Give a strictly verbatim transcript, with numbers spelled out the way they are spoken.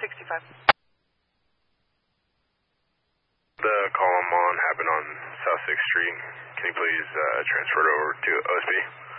sixty-five. The call I'm on happened on South sixth Street. Can you please uh, transfer it over to O S B?